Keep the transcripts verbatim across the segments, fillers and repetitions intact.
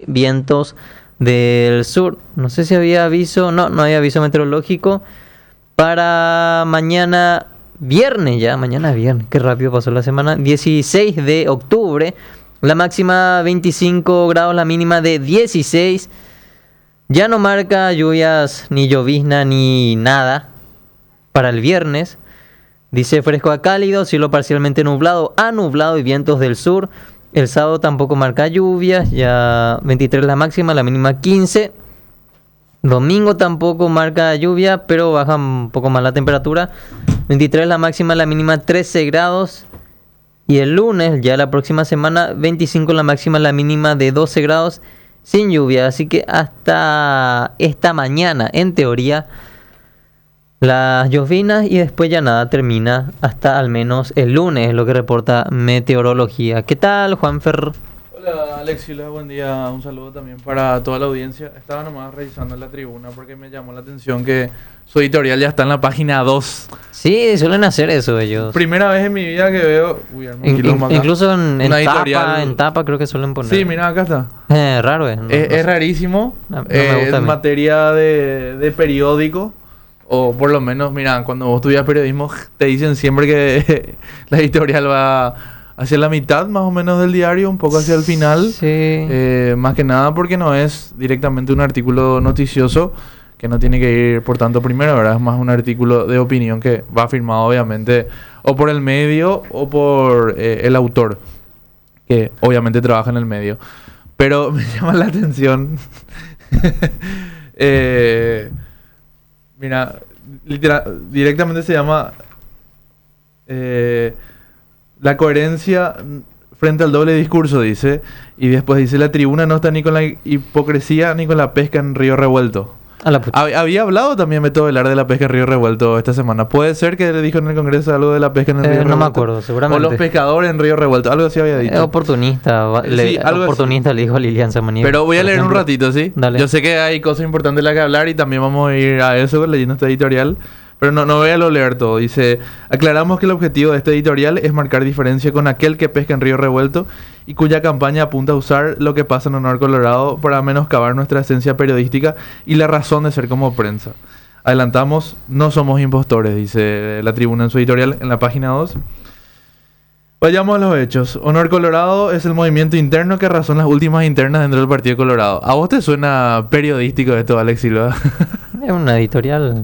vientos del sur. No sé si había aviso, no, no había aviso meteorológico para mañana viernes ya, mañana viernes, qué rápido pasó la semana, dieciséis de octubre, la máxima veinticinco grados, la mínima de dieciséis. Ya no marca lluvias, ni llovizna, ni nada para el viernes. Dice fresco a cálido, cielo parcialmente nublado a nublado y vientos del sur. El sábado tampoco marca lluvias, ya veintitrés la máxima, la mínima quince. Domingo tampoco marca lluvia, pero baja un poco más la temperatura. veintitrés la máxima, la mínima trece grados. Y el lunes, ya la próxima semana, veinticinco la máxima, la mínima de doce grados, sin lluvia. Así que hasta esta mañana, en teoría, las llovinas, y después ya nada, termina hasta al menos el lunes, es lo que reporta meteorología. ¿Qué tal, Juanfer? Hola Alexila, buen día, un saludo también para toda la audiencia. Estaba nomás revisando la tribuna porque me llamó la atención que su editorial ya está en la página dos. Sí, suelen hacer eso ellos. Primera vez en mi vida que veo... Uy, In, in, incluso en, en, tapa, en tapa creo que suelen poner. Sí, mira, acá está. Eh, raro es. No, es, no es sé. rarísimo. No, no eh, me gusta en materia de, de periódico. O por lo menos, mira, cuando vos estudias periodismo te dicen siempre que la editorial va hacia la mitad más o menos del diario, un poco hacia el final. Sí. Eh, más que nada porque no es directamente un artículo noticioso que no tiene que ir por tanto primero, ¿verdad? Es más un artículo de opinión que va firmado obviamente o por el medio o por eh, el autor, que obviamente trabaja en el medio. Pero me llama la atención... eh... Mira, literal, directamente se llama eh, la coherencia frente al doble discurso, dice. Y después dice, la tribuna no está ni con la hipocresía ni con la pesca en río revuelto. A la puta. Hab- Había hablado también Beto Velar de la pesca en río revuelto esta semana. Puede ser que le dijo en el Congreso algo de la pesca en el Eh, río no revuelto. me acuerdo, seguramente. O los pescadores en río revuelto, algo así había dicho. Es oportunista. va- Sí, le, algo oportunista le dijo a Lilian Samaniego. Pero voy a por leer un ejemplo. ratito, ¿sí? Dale. Yo sé que hay cosas importantes de las que hablar y también vamos a ir a eso leyendo este editorial. Pero no, no voy a lo leer todo. Dice, aclaramos que el objetivo de este editorial es marcar diferencia con aquel que pesca en río revuelto y cuya campaña apunta a usar lo que pasa en Honor Colorado para menoscabar nuestra esencia periodística y la razón de ser como prensa. Adelantamos, no somos impostores, dice la tribuna en su editorial en la página dos. Vayamos a los hechos. Honor Colorado es el movimiento interno que arrasó en las últimas internas dentro del Partido Colorado. ¿A vos te suena periodístico esto, Alex Silva? Es una editorial.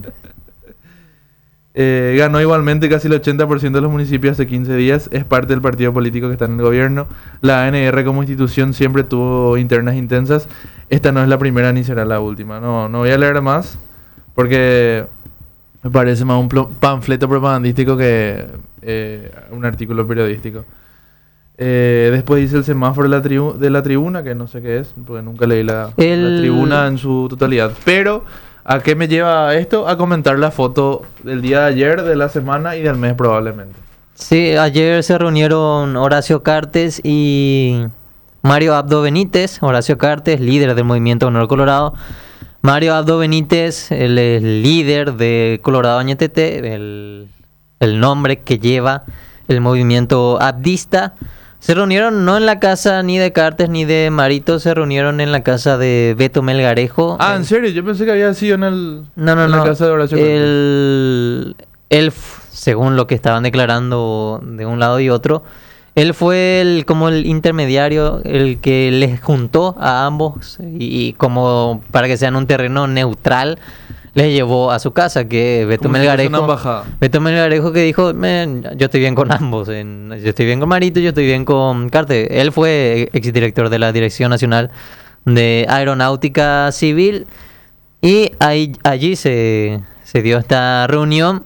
Eh, ganó igualmente casi el ochenta por ciento de los municipios hace quince días. Es parte del partido político que está en el gobierno. La A N R como institución siempre tuvo internas intensas. Esta no es la primera ni será la última. No, no voy a leer más porque me parece más un plo- panfleto propagandístico que eh, un artículo periodístico. Eh, después dice el semáforo de la, tribu- de la tribuna, que no sé qué es, porque nunca leí la, El- la tribuna en su totalidad. Pero... ¿a qué me lleva esto? A comentar la foto del día de ayer, de la semana y del mes probablemente. Sí, ayer se reunieron Horacio Cartes y Mario Abdo Benítez. Horacio Cartes, líder del movimiento Honor Colorado. Mario Abdo Benítez, él es líder de Colorado Añetete, el, el nombre que lleva el movimiento abdista. Se reunieron no en la casa ni de Cartes ni de Marito, se reunieron en la casa de Beto Melgarejo. Ah, Eh, ¿en serio? Yo pensé que había sido en, el, No, no, en no. la casa de Horacio Cartes. Él, él, f- según lo que estaban declarando de un lado y otro, él fue el, como el intermediario, el que les juntó a ambos y, y como para que sean un terreno neutral, les llevó a su casa, que Beto Como si fuese una Melgarejo... embajada. Beto Melgarejo que dijo, "Men, yo estoy bien con ambos, en- yo estoy bien con Marito, yo estoy bien con Carte". Él fue exdirector de la Dirección Nacional de Aeronáutica Civil y ahí, allí se, se dio esta reunión.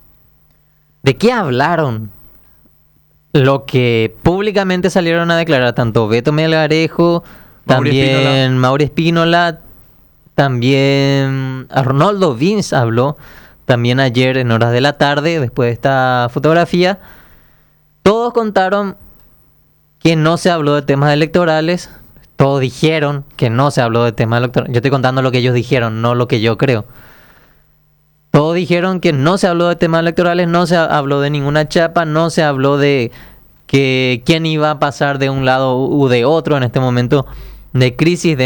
¿De qué hablaron? Lo que públicamente salieron a declarar tanto Beto Melgarejo, Mauri también Espínola. Mauri Espínola, también Arnoldo Vince habló también ayer en horas de la tarde, después de esta fotografía. Todos contaron que no se habló de temas electorales. Todos dijeron que no se habló de temas electorales. Yo estoy contando lo que ellos dijeron, no lo que yo creo. Todos dijeron que no se habló de temas electorales, no se habló de ninguna chapa, no se habló de que quién iba a pasar de un lado u de otro en este momento de crisis de